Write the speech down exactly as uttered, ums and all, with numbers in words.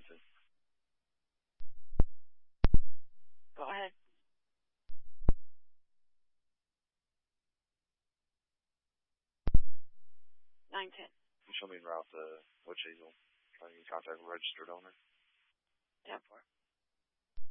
license. Go ahead. nine ten. Show me en route to Witch Hazel. Can you contact the registered owner? ten four.